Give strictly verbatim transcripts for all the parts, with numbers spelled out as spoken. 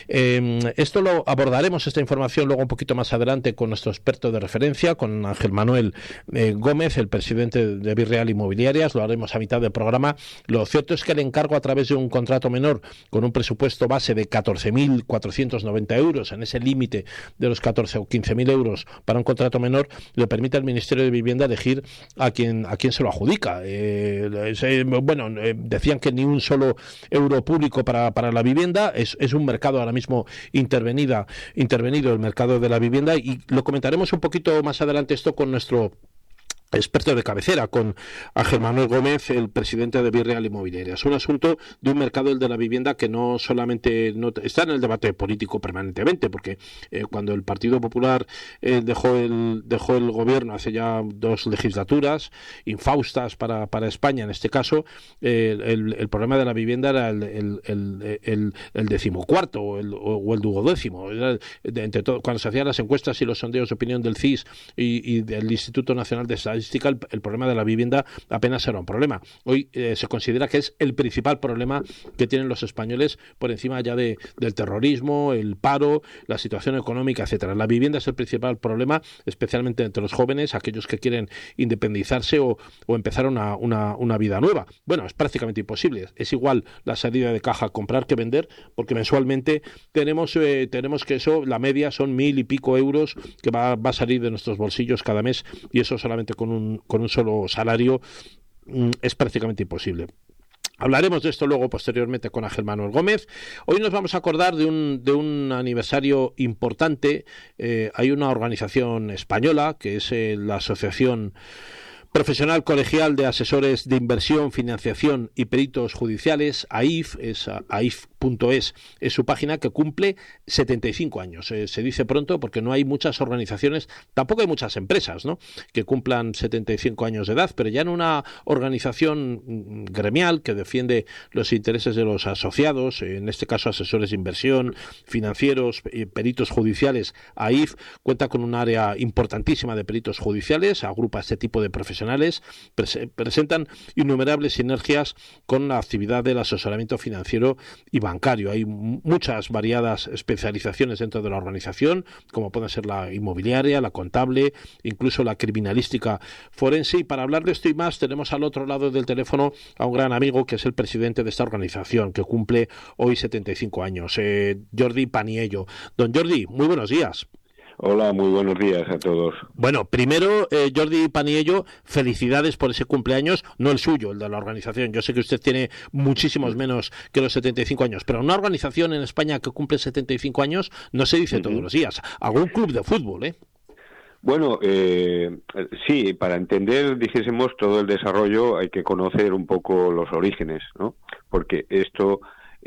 Eh, esto lo abordaremos, esta información, luego un poquito más adelante con nuestro experto de referencia, con Ángel Manuel eh, Gómez, el presidente de Virreal Inmobiliarias. Lo haremos a mitad del programa. Lo cierto es que el encargo a través de un contrato menor con un presupuesto base de catorce mil cuatrocientos noventa euros, en ese límite de los catorce o quince mil euros para un contrato menor, le permite al Ministerio de Vivienda elegir a quien a quién se lo adjudica. Eh, se, bueno, eh, decían que ni un solo euro público para, para la vivienda. Es, es un mercado ahora mismo intervenida, intervenido el mercado de la vivienda, y lo comentaremos un poquito más adelante esto con nuestro experto de cabecera, con Ángel Manuel Gómez, el presidente de Virreal Inmobiliaria. Es un asunto de un mercado, el de la vivienda, que no solamente no, está en el debate político permanentemente, porque eh, cuando el Partido Popular eh, dejó el dejó el gobierno hace ya dos legislaturas infaustas para, para España, en este caso, eh, el, el problema de la vivienda era el, el, el, el, el decimocuarto o el, o el duodécimo. Era el, de, entre todo, cuando se hacían las encuestas y los sondeos de opinión del C I S y, y del Instituto Nacional de Estadística, El, el problema de la vivienda apenas era un problema. Hoy eh, se considera que es el principal problema que tienen los españoles, por encima ya de, del terrorismo, el paro, la situación económica, etcétera. La vivienda es el principal problema, especialmente entre los jóvenes, aquellos que quieren independizarse o, o empezar una, una, una vida nueva. Bueno, es prácticamente imposible. Es igual la salida de caja comprar que vender, porque mensualmente tenemos eh, tenemos que eso, la media son mil y pico euros que va, va a salir de nuestros bolsillos cada mes, y eso solamente con un, con un solo salario mm, es prácticamente imposible. Hablaremos de esto luego posteriormente con Ángel Manuel Gómez. Hoy nos vamos a acordar de un, de un aniversario importante. Eh, hay una organización española que es eh, la Asociación Profesional Colegial de Asesores de Inversión, Financiación y Peritos Judiciales, A I F, es A I F punto es, es su página, que cumple setenta y cinco años. Eh, se dice pronto porque no hay muchas organizaciones, tampoco hay muchas empresas, ¿no?, que cumplan setenta y cinco años de edad, pero ya en una organización gremial que defiende los intereses de los asociados, en este caso asesores de inversión, financieros, eh, peritos judiciales, A I F cuenta con un área importantísima de peritos judiciales, agrupa este tipo de profesionales, pres- presentan innumerables sinergias con la actividad del asesoramiento financiero y bancario. Hay muchas variadas especializaciones dentro de la organización, como pueden ser la inmobiliaria, la contable, incluso la criminalística forense. Y para hablar de esto y más, tenemos al otro lado del teléfono a un gran amigo que es el presidente de esta organización, que cumple hoy setenta y cinco años, eh, Jordi Paniello. Don Jordi, muy buenos días. Hola, muy buenos días a todos. Bueno, primero, eh, Jordi Paniello, felicidades por ese cumpleaños, no el suyo, el de la organización. Yo sé que usted tiene muchísimos menos que los setenta y cinco años, pero una organización en España que cumple setenta y cinco años no se dice uh-huh. todos los días. Algún club de fútbol, ¿eh? Bueno, eh, sí, para entender, dijésemos, todo el desarrollo hay que conocer un poco los orígenes, ¿no? Porque esto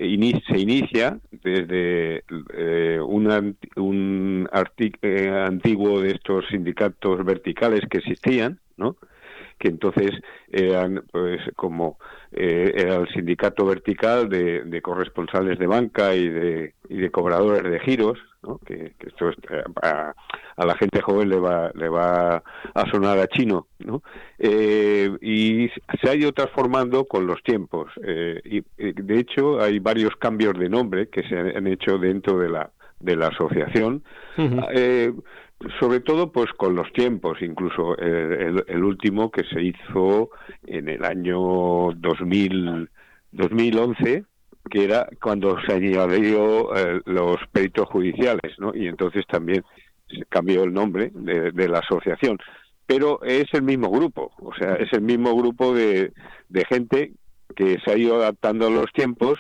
se inicia desde eh, un, un artic, eh, antiguo de estos sindicatos verticales que existían, ¿no?, que entonces eran, pues, como eh, era el sindicato vertical de, de corresponsales de banca y de, y de cobradores de giros, ¿no?, que, que esto es, a, a la gente joven le va le va a sonar a chino, ¿no? Eh, y se ha ido transformando con los tiempos. Eh, y, de hecho, hay varios cambios de nombre que se han hecho dentro de la de la asociación. Uh-huh. Eh, sobre todo pues con los tiempos, incluso el, el, el último que se hizo en el año dos mil, dos mil once, que era cuando se añadió eh, los peritos judiciales, ¿no? Y entonces también se cambió el nombre de, de la asociación, pero es el mismo grupo, o sea, es el mismo grupo de, de gente que se ha ido adaptando a los tiempos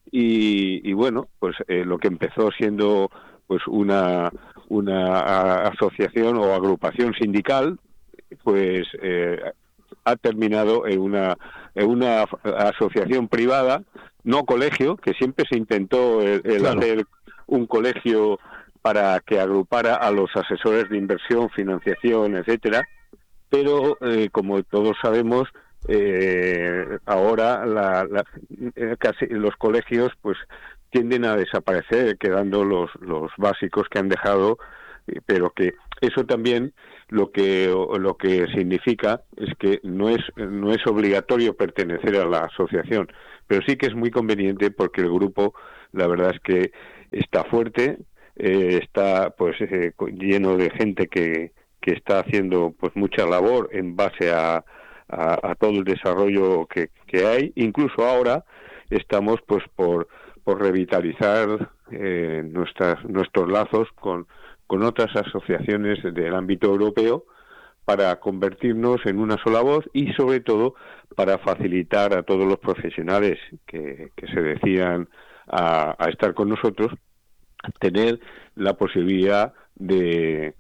y, y bueno, pues eh, lo que empezó siendo pues una una asociación o agrupación sindical, pues eh, ha terminado en una en una asociación privada, no colegio, que siempre se intentó el, el claro. hacer un colegio para que agrupara a los asesores de inversión, financiación, etcétera, pero eh, como todos sabemos, eh, ahora la, la, casi los colegios pues tienden a desaparecer, quedando los los básicos que han dejado, pero que eso también lo que lo que significa es que no es no es obligatorio pertenecer a la asociación, pero sí que es muy conveniente porque el grupo, la verdad es que está fuerte, eh, está pues eh, lleno de gente que, que está haciendo pues mucha labor en base a, a, a todo el desarrollo que, que hay. Incluso ahora estamos pues por, por revitalizar eh, nuestras, nuestros lazos con, con otras asociaciones del ámbito europeo, para convertirnos en una sola voz y sobre todo para facilitar a todos los profesionales que, que se decidan a, a estar con nosotros tener la posibilidad de,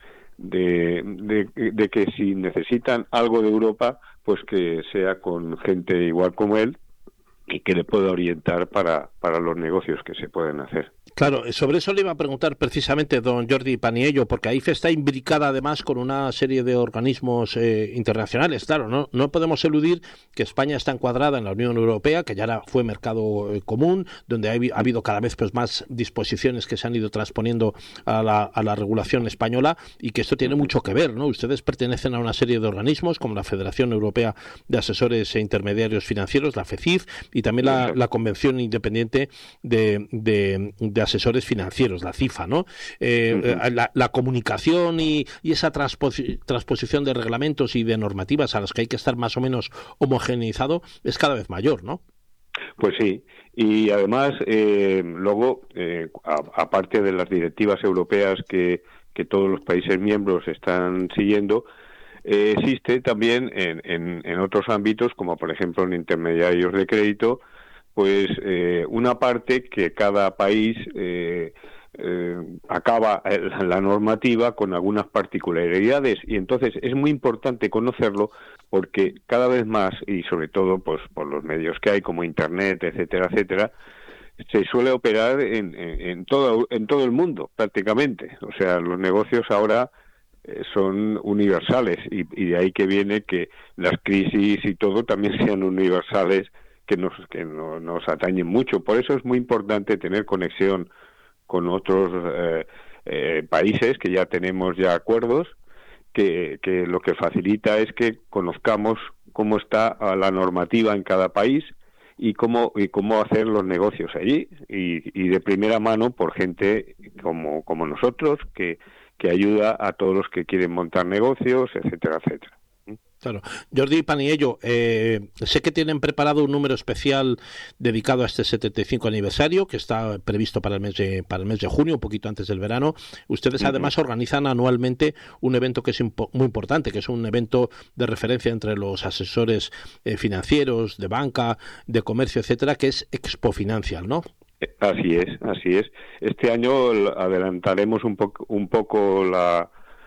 de, de, de que si necesitan algo de Europa, pues que sea con gente igual como él y que le pueda orientar para, para los negocios que se pueden hacer. Claro, sobre eso le iba a preguntar precisamente don Jordi Paniello, porque A I F está imbricada además con una serie de organismos eh, internacionales. Claro, no no podemos eludir que España está encuadrada en la Unión Europea, que ya era, fue mercado eh, común, donde ha, ha habido cada vez pues más disposiciones que se han ido transponiendo a la, a la regulación española, y que esto tiene mucho que ver, ¿no? Ustedes pertenecen a una serie de organismos como la Federación Europea de Asesores e Intermediarios Financieros, la FECIF, y también la, la Convención Independiente de, de, de Asesores Financieros, la CIFA, ¿no? Eh, uh-huh. la, la comunicación y, y esa transposi- transposición de reglamentos y de normativas a las que hay que estar más o menos homogeneizado es cada vez mayor, ¿no? Pues sí, y además eh, luego, eh, a, aparte de las directivas europeas que, que todos los países miembros están siguiendo, eh, existe también en, en, en otros ámbitos, como por ejemplo en intermediarios de crédito, pues eh, una parte que cada país eh, eh, acaba la normativa con algunas particularidades, y entonces es muy importante conocerlo, porque cada vez más, y sobre todo pues por los medios que hay como internet, etcétera, etcétera, se suele operar en, en, en todo en todo el mundo prácticamente. O sea, los negocios ahora eh, son universales, y, y de ahí que viene que las crisis y todo también sean universales, que nos que no, nos atañen mucho. Por eso es muy importante tener conexión con otros eh, eh, países, que ya tenemos ya acuerdos, que, que lo que facilita es que conozcamos cómo está la normativa en cada país y cómo y cómo hacer los negocios allí, y, y de primera mano por gente como como nosotros, que que ayuda a todos los que quieren montar negocios, etcétera, etcétera. Claro. Jordi Paniello, eh, sé que tienen preparado un número especial dedicado a este setenta y cinco aniversario, que está previsto para el mes de, para el mes de junio, un poquito antes del verano. Ustedes, uh-huh, además organizan anualmente un evento que es impo- muy importante, que es un evento de referencia entre los asesores eh, financieros, de banca, de comercio, etcétera, que es Expo Financial, ¿no? Así es, así es. Este año adelantaremos un poco, un poco la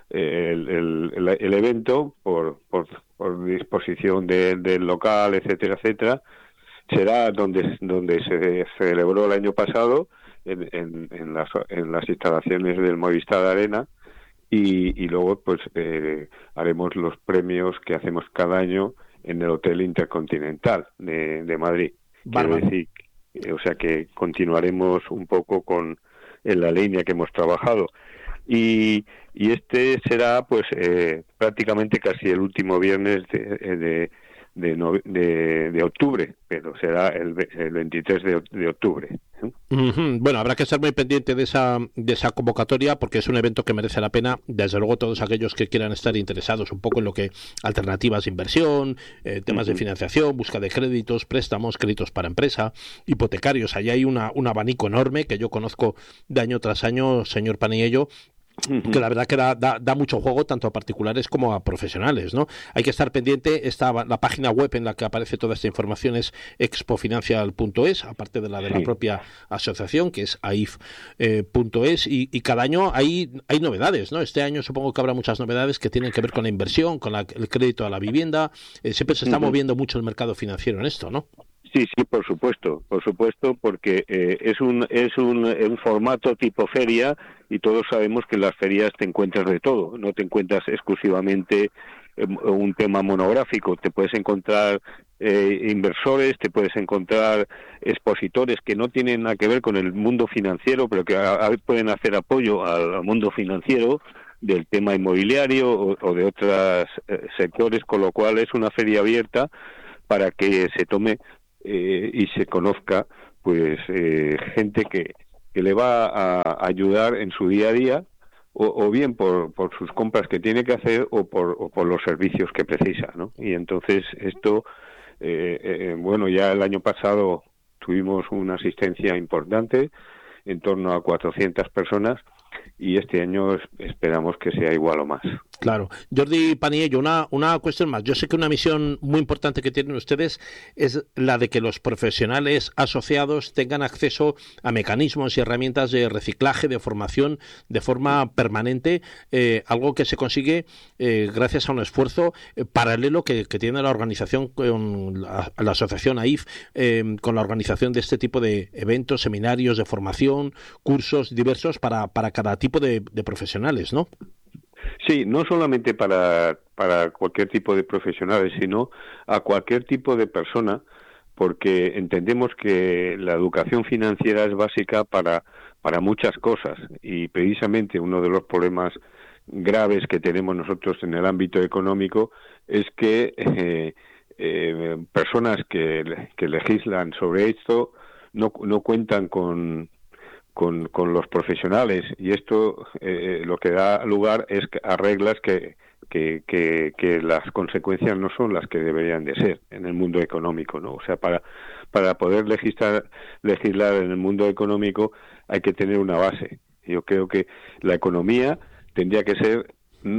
El, el, el evento por, por, por disposición de, del local, etcétera, etcétera. Será donde donde se celebró el año pasado, en, en, en, las, en las instalaciones del Movistar Arena, y, y luego pues eh, haremos los premios que hacemos cada año en el Hotel Intercontinental de, de Madrid. Quiero decir, o sea que continuaremos un poco con en la línea que hemos trabajado. Y, y este será pues eh, prácticamente casi el último viernes de de, de, no, de, de octubre, pero será el, el veintitrés de, de octubre. Uh-huh. Bueno, habrá que estar muy pendiente de esa de esa convocatoria, porque es un evento que merece la pena. Desde luego, todos aquellos que quieran estar interesados un poco en lo que alternativas de inversión, eh, temas uh-huh. de financiación, busca de créditos, préstamos, créditos para empresa, hipotecarios. Allí hay una, un abanico enorme que yo conozco de año tras año, señor Paniello, que la verdad que da, da, da mucho juego tanto a particulares como a profesionales, ¿no? Hay que estar pendiente. Esta, la página web en la que aparece toda esta información es expofinancial punto es, aparte de la de la sí. propia asociación, que es a i f punto es, y, y cada año hay, hay novedades, ¿no? Este año supongo que habrá muchas novedades que tienen que ver con la inversión, con la, el crédito a la vivienda. Eh, siempre se está uh-huh. moviendo mucho el mercado financiero en esto, ¿no? Sí, sí, por supuesto, por supuesto, porque eh, es un es un, un formato tipo feria, y todos sabemos que en las ferias te encuentras de todo, no te encuentras exclusivamente eh, un tema monográfico, te puedes encontrar eh, inversores, te puedes encontrar expositores que no tienen nada que ver con el mundo financiero, pero que a, a, pueden hacer apoyo al, al mundo financiero, del tema inmobiliario o, o de otros eh, sectores, con lo cual es una feria abierta para que se tome Eh, y se conozca pues eh, gente que que le va a ayudar en su día a día, o, o bien por, por sus compras que tiene que hacer o por, o por los servicios que precisa, ¿no? Y entonces esto, eh, eh, bueno, ya el año pasado tuvimos una asistencia importante, en torno a cuatrocientas personas, y este año esperamos que sea igual o más. Claro. Jordi Paniello, una, una cuestión más. Yo sé que una misión muy importante que tienen ustedes es la de que los profesionales asociados tengan acceso a mecanismos y herramientas de reciclaje, de formación, de forma permanente, eh, algo que se consigue eh, gracias a un esfuerzo eh, paralelo que, que tiene la organización, con la, la asociación A I F, eh, con la organización de este tipo de eventos, seminarios de formación, cursos diversos para, para cada tipo de, de profesionales, ¿no? Sí, no solamente para, para cualquier tipo de profesionales, sino a cualquier tipo de persona, porque entendemos que la educación financiera es básica para, para muchas cosas, y precisamente uno de los problemas graves que tenemos nosotros en el ámbito económico es que eh, eh, personas que, que legislan sobre esto no, no cuentan con... Con, con los profesionales, y esto eh, lo que da lugar es a reglas que, que, que, que las consecuencias no son las que deberían de ser en el mundo económico, ¿no? O sea, para, para poder legislar, legislar en el mundo económico hay que tener una base. Yo creo que la economía tendría que ser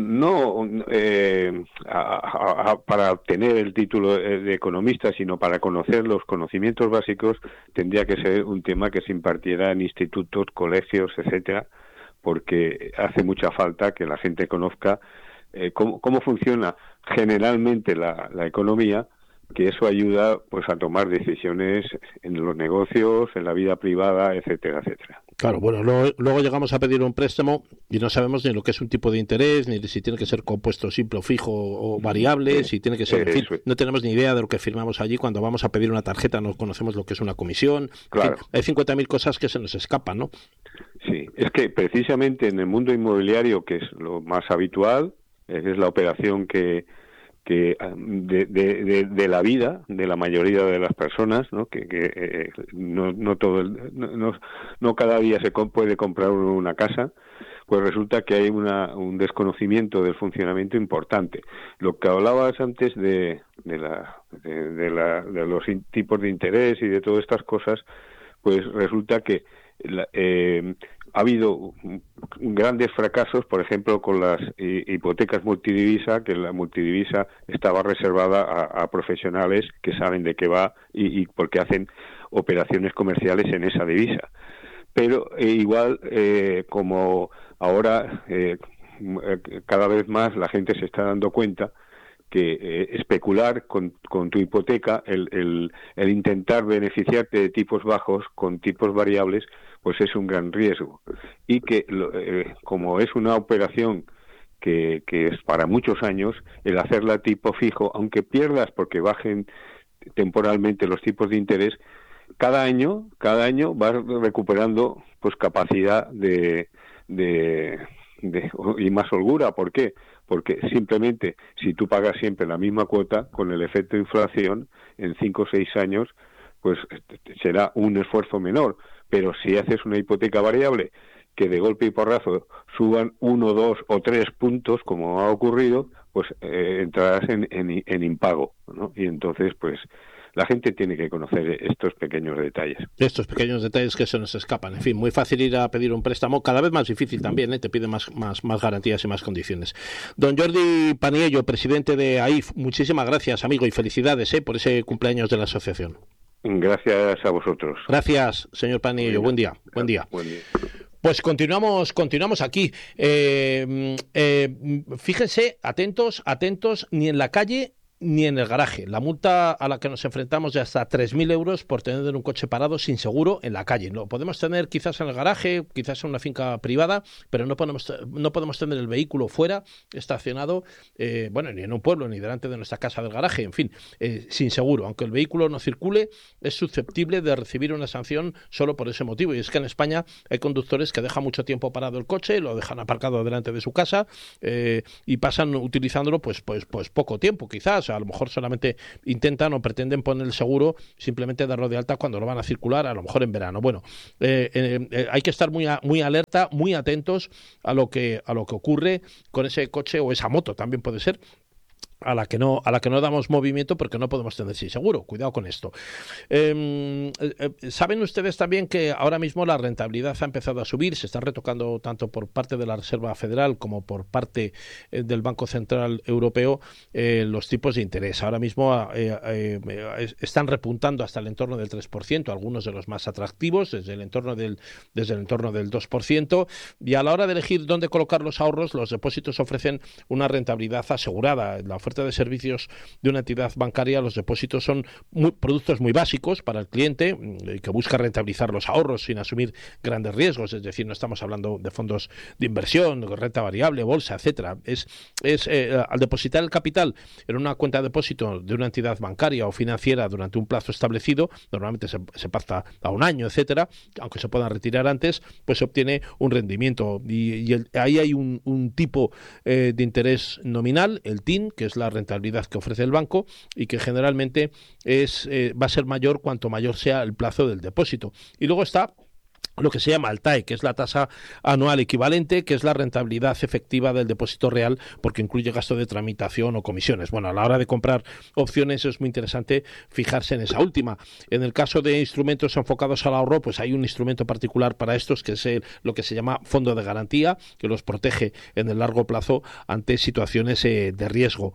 no eh, a, a, a, para obtener el título de economista, sino para conocer los conocimientos básicos, tendría que ser un tema que se impartiera en institutos, colegios, etcétera, porque hace mucha falta que la gente conozca eh, cómo, cómo funciona generalmente la, la economía, que eso ayuda pues a tomar decisiones en los negocios, en la vida privada, etcétera, etcétera. Claro, bueno, luego, luego llegamos a pedir un préstamo y no sabemos ni lo que es un tipo de interés, ni si tiene que ser compuesto simple o fijo o variable, si tiene que ser, en fin, no tenemos ni idea de lo que firmamos allí. Cuando vamos a pedir una tarjeta no conocemos lo que es una comisión. Claro. En fin, hay cincuenta mil cosas que se nos escapan, ¿no? Sí, es que precisamente en el mundo inmobiliario, que es lo más habitual, es la operación que que de, de, de, de la vida de la mayoría de las personas, ¿no? Que, que eh, no, no todo el, no, no cada día se puede comprar una casa, pues resulta que hay una, un desconocimiento del funcionamiento importante. Lo que hablabas antes de, de, la, de, de, la, de los tipos de interés y de todas estas cosas, pues resulta que la, eh, ha habido grandes fracasos, por ejemplo, con las hipotecas multidivisa, que la multidivisa estaba reservada a, a profesionales que saben de qué va y, y porque hacen operaciones comerciales en esa divisa. Pero eh, igual, eh, como ahora eh, cada vez más la gente se está dando cuenta que eh, especular con, con tu hipoteca, el, el, el intentar beneficiarte de tipos bajos con tipos variables, pues es un gran riesgo. Y que eh, como es una operación que, que es para muchos años, el hacerla tipo fijo, aunque pierdas porque bajen temporalmente los tipos de interés, cada año, cada año vas recuperando pues capacidad de, de, de y más holgura. ¿Por qué? Porque simplemente si tú pagas siempre la misma cuota, con el efecto de inflación, en cinco o seis años, pues será un esfuerzo menor. Pero si haces una hipoteca variable que de golpe y porrazo suban uno, dos o tres puntos, como ha ocurrido, pues eh, entrarás en, en, en impago, ¿no? Y entonces, pues la gente tiene que conocer estos pequeños detalles. Estos pequeños detalles que se nos escapan. En fin, muy fácil ir a pedir un préstamo, cada vez más difícil también, ¿eh? Te piden más, más, más garantías y más condiciones. Don Jordi Paniello, presidente de A I F, muchísimas gracias, amigo, y felicidades ¿eh? por ese cumpleaños de la asociación. Gracias a vosotros. Gracias, señor Paniello. Buen día. Buen día. Buen día. Pues continuamos, continuamos aquí. Eh, eh, fíjense, atentos, atentos, ni en la calle ni en el garaje. La multa a la que nos enfrentamos de hasta tres mil euros por tener un coche parado sin seguro en la calle. Lo podemos tener quizás en el garaje, quizás en una finca privada, pero no podemos, no podemos tener el vehículo fuera, estacionado, eh, bueno, ni en un pueblo, ni delante de nuestra casa del garaje, en fin, eh, sin seguro. Aunque el vehículo no circule, es susceptible de recibir una sanción solo por ese motivo. Y es que en España hay conductores que dejan mucho tiempo parado el coche, lo dejan aparcado delante de su casa eh, y pasan utilizándolo pues, pues, pues poco tiempo, quizás, O sea, a lo mejor solamente intentan o pretenden poner el seguro, simplemente darlo de alta cuando lo van a circular, a lo mejor en verano. Bueno, eh, eh, eh, hay que estar muy, a, muy alerta, muy atentos a lo que a lo que ocurre con ese coche o esa moto, también puede ser, a la que no a la que no damos movimiento porque no podemos tener sí seguro. Cuidado con esto. Eh, eh, Saben ustedes también que ahora mismo la rentabilidad ha empezado a subir, se está retocando tanto por parte de la Reserva Federal como por parte eh, del Banco Central Europeo eh, los tipos de interés. Ahora mismo eh, eh, están repuntando hasta el entorno del tres por ciento, algunos de los más atractivos, desde el entorno del desde el entorno del dos por ciento, y a la hora de elegir dónde colocar los ahorros, los depósitos ofrecen una rentabilidad asegurada. La oferta de servicios de una entidad bancaria, los depósitos son muy, productos muy básicos para el cliente que busca rentabilizar los ahorros sin asumir grandes riesgos, es decir, no estamos hablando de fondos de inversión, renta variable, bolsa, etcétera. Es, es eh, al depositar el capital en una cuenta de depósito de una entidad bancaria o financiera durante un plazo establecido, normalmente se, se pasa a un año, etcétera, aunque se puedan retirar antes, pues se obtiene un rendimiento y, y el, ahí hay un, un tipo eh, de interés nominal, el T I N, que es la rentabilidad que ofrece el banco y que generalmente es eh, va a ser mayor cuanto mayor sea el plazo del depósito. Y luego está lo que se llama el T A E, que es la tasa anual equivalente, que es la rentabilidad efectiva del depósito real, porque incluye gasto de tramitación o comisiones. Bueno, a la hora de comprar opciones es muy interesante fijarse en esa última. En el caso de instrumentos enfocados al ahorro, pues hay un instrumento particular para estos, que es el, lo que se llama fondo de garantía, que los protege en el largo plazo ante situaciones eh, de riesgo.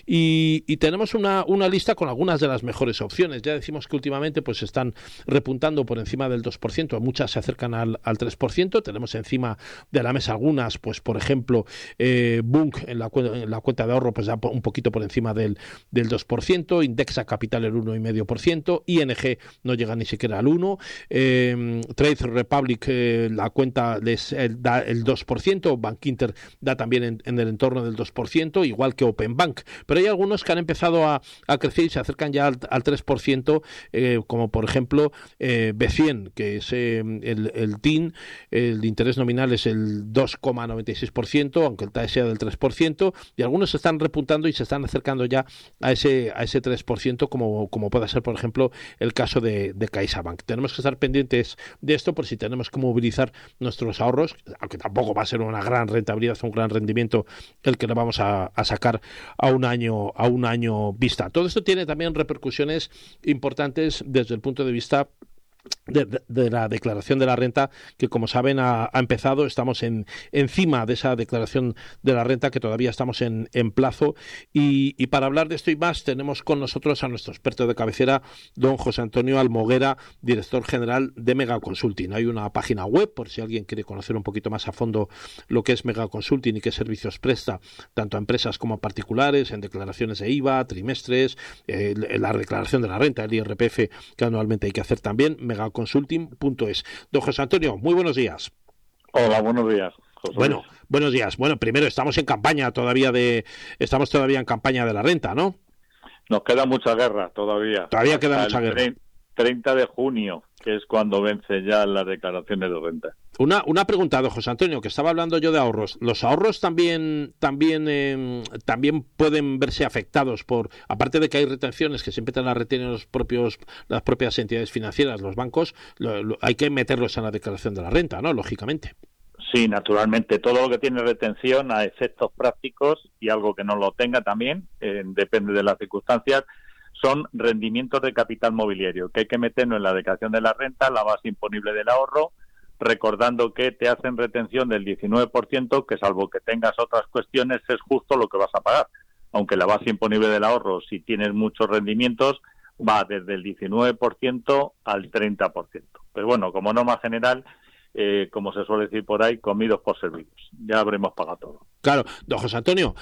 Y, y tenemos una, una lista con algunas de las mejores opciones. Ya decimos que últimamente pues están repuntando por encima del dos por ciento, muchas se acercan al, al tres por ciento. Tenemos encima de la mesa algunas, pues por ejemplo, eh, Bunk en la, en la cuenta de ahorro pues da un poquito por encima del, del dos por ciento, Indexa Capital el uno coma cinco por ciento, I N G no llega ni siquiera al uno por ciento, eh, Trade Republic eh, la cuenta les eh, da el dos por ciento, Bank Inter da también en, en el entorno del dos por ciento, igual que Open Bank, pero hay algunos que han empezado a, a crecer y se acercan ya al, al tres por ciento, eh, como por ejemplo eh, B cien, que es eh, el El, el T I N, el de interés nominal es el dos coma noventa y seis por ciento, aunque el T A E sea del tres por ciento, y algunos se están repuntando y se están acercando ya a ese a ese tres por ciento, como, como pueda ser, por ejemplo, el caso de, de CaixaBank. Tenemos que estar pendientes de esto por si tenemos que movilizar nuestros ahorros, aunque tampoco va a ser una gran rentabilidad, un gran rendimiento el que le vamos a, a sacar a un año a un año vista. Todo esto tiene también repercusiones importantes desde el punto de vista De, de, de la declaración de la renta, que como saben ha, ha empezado. Estamos en, encima de esa declaración de la renta, que todavía estamos en, en plazo, y, y para hablar de esto y más tenemos con nosotros a nuestro experto de cabecera, don José Antonio Almoguera, director general de Mega Consulting. Hay una página web por si alguien quiere conocer un poquito más a fondo lo que es Mega Consulting y qué servicios presta tanto a empresas como a particulares en declaraciones de I V A, trimestres, eh, la declaración de la renta, el I R P F que anualmente hay que hacer también, megaconsulting punto es. Don José Antonio, muy buenos días. Hola, buenos días, José. Bueno, buenos días. Bueno, primero estamos en campaña todavía de estamos todavía en campaña de la renta, ¿no? Nos queda mucha guerra todavía. Todavía queda Hasta mucha guerra. treinta de junio, que es cuando vence ya las declaraciones de renta. Una, una pregunta, don José Antonio, que estaba hablando yo de ahorros. ¿Los ahorros también también eh, también pueden verse afectados por, aparte de que hay retenciones que siempre te las retienen los propios las propias entidades financieras, los bancos, lo, lo, hay que meterlos en la declaración de la renta, ¿no? Lógicamente. Sí, naturalmente. Todo lo que tiene retención a efectos prácticos y algo que no lo tenga también, eh, depende de las circunstancias, son rendimientos de capital mobiliario, que hay que meterlo en la declaración de la renta, la base imponible del ahorro, recordando que te hacen retención del diecinueve por ciento, que salvo que tengas otras cuestiones, es justo lo que vas a pagar. Aunque la base imponible del ahorro, si tienes muchos rendimientos, va desde el diecinueve por ciento al treinta por ciento. Pero bueno, como norma general, eh, como se suele decir por ahí, comidos por servidos. Ya habremos pagado todo. Claro, don José Antonio,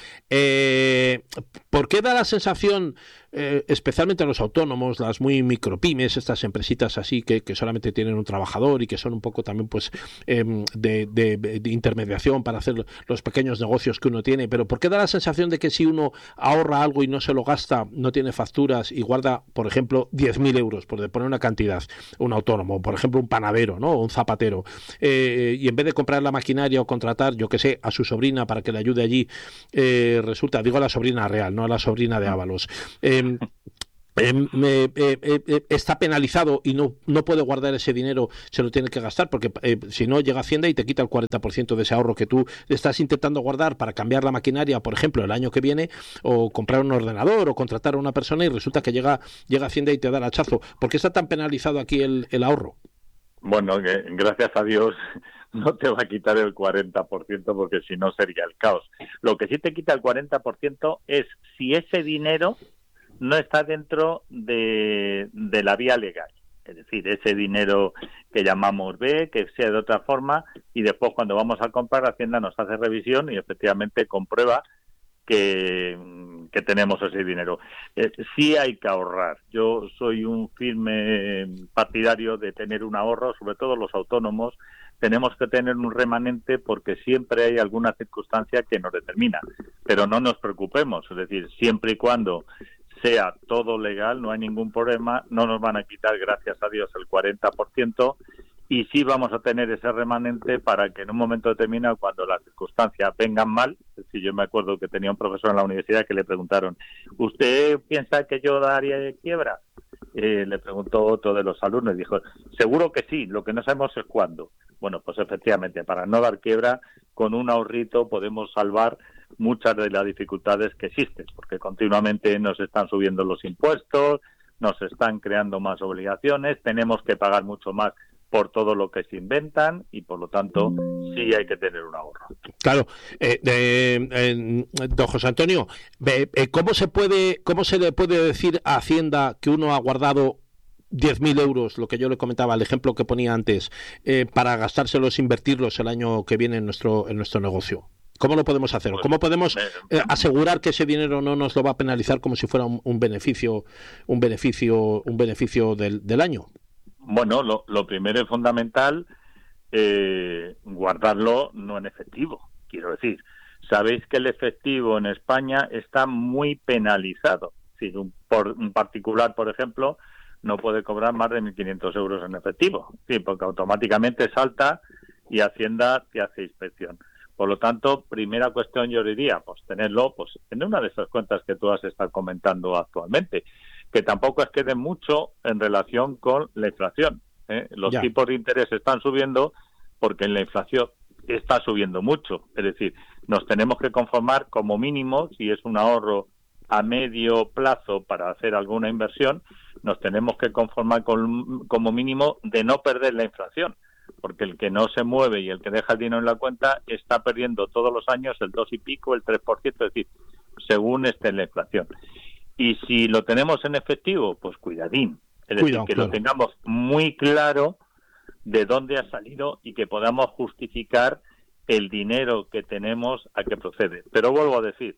eh, ¿por qué da la sensación, eh, especialmente a los autónomos, las muy micropymes, estas empresitas así que, que solamente tienen un trabajador y que son un poco también pues eh, de, de, de intermediación para hacer los pequeños negocios que uno tiene, pero ¿por qué da la sensación de que si uno ahorra algo y no se lo gasta, no tiene facturas y guarda, por ejemplo, diez mil euros, por poner una cantidad, un autónomo, por ejemplo, un panadero, ¿no? O un zapatero, eh, y en vez de comprar la maquinaria o contratar, yo qué sé, a su sobrina para que que le ayude allí, eh, resulta, digo a la sobrina real, no a la sobrina de Ábalos, eh, Eh, eh, eh, eh, está penalizado y no, no puede guardar ese dinero, se lo tiene que gastar, porque eh, si no llega Hacienda y te quita el cuarenta por ciento de ese ahorro que tú estás intentando guardar para cambiar la maquinaria, por ejemplo, el año que viene, o comprar un ordenador o contratar a una persona, y resulta que llega, llega Hacienda y te da el hachazo. ¿Por qué está tan penalizado aquí el, el ahorro? Bueno, que gracias a Dios no te va a quitar el cuarenta por ciento, porque si no sería el caos. Lo que sí te quita el cuarenta por ciento es si ese dinero no está dentro de, de la vía legal. Es decir, ese dinero que llamamos B, que sea de otra forma, y después cuando vamos a comprar, Hacienda nos hace revisión y efectivamente comprueba que, que tenemos ese dinero. Eh, sí hay que ahorrar. Yo soy un firme partidario de tener un ahorro, sobre todo los autónomos. Tenemos que tener un remanente porque siempre hay alguna circunstancia que nos determina. Pero no nos preocupemos, es decir, siempre y cuando sea todo legal, no hay ningún problema, no nos van a quitar, gracias a Dios, el cuarenta por ciento, y sí vamos a tener ese remanente para que en un momento determinado, cuando las circunstancias vengan mal, es decir, yo me acuerdo que tenía un profesor en la universidad que le preguntaron, ¿usted piensa que yo daría quiebra? Eh, le preguntó otro de los alumnos y dijo, seguro que sí, lo que no sabemos es cuándo. Bueno, pues efectivamente, para no dar quiebra, con un ahorrito podemos salvar muchas de las dificultades que existen, porque continuamente nos están subiendo los impuestos, nos están creando más obligaciones, tenemos que pagar mucho más por todo lo que se inventan y, por lo tanto, sí hay que tener un ahorro. Claro. Eh, eh, eh, don José Antonio, eh, ¿cómo se puede, cómo se le puede decir a Hacienda que uno ha guardado diez mil euros, lo que yo le comentaba, el ejemplo que ponía antes, eh, para gastárselos, invertirlos el año que viene en nuestro, en nuestro negocio? ¿Cómo lo podemos hacer? Pues, ¿Cómo podemos eh, asegurar que ese dinero no nos lo va a penalizar como si fuera un, un beneficio, un beneficio, un beneficio del, del año? Bueno, lo, lo primero es fundamental, eh, guardarlo no en efectivo. Quiero decir, sabéis que el efectivo en España está muy penalizado. Es decir, un, por, un particular, por ejemplo, no puede cobrar más de mil quinientos euros en efectivo, sí, porque automáticamente salta y Hacienda te hace inspección. Por lo tanto, primera cuestión yo diría, pues tenerlo pues en una de esas cuentas que tú has estado comentando actualmente, que tampoco es que den mucho en relación con la inflación. ¿eh? Los ya. tipos de interés están subiendo porque la inflación está subiendo mucho. Es decir, nos tenemos que conformar como mínimo, si es un ahorro a medio plazo para hacer alguna inversión, nos tenemos que conformar con, como mínimo de no perder la inflación. Porque el que no se mueve y el que deja el dinero en la cuenta está perdiendo todos los años el dos y pico, el tres por ciento, es decir, según esté la inflación. Y si lo tenemos en efectivo, pues cuidadín. Es Cuidado, decir, que claro. lo tengamos muy claro de dónde ha salido y que podamos justificar el dinero que tenemos a qué procede. Pero vuelvo a decir,